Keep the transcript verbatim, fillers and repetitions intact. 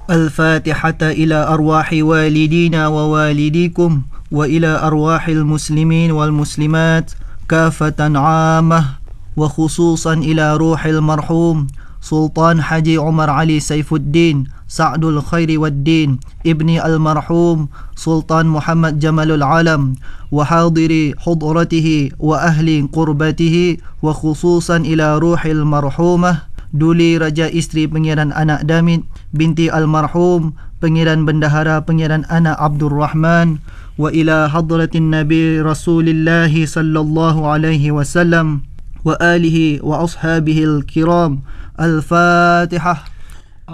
الفاتحة إلى أرواح والدينا ووالديكم وإلى أرواح المسلمين والمسلمات كافة عامة، وخصوصا إلى روح المرحوم سلطان حجي عمر علي سيف الدين سعد الخير والدين ابن المرحوم سلطان محمد جمال العالم وحاضر حضرته وأهل قربته، وخصوصا إلى روح المرحومة Duli Raja Isteri Pengiran Anak Damit binti Almarhum Pengiran Bendahara Pengiran Anak Abdul Rahman, wa ila hadratin Nabi Rasulillah sallallahu alaihi wasallam wa alihi wa ashabihi al-kiram. Al-Fatihah.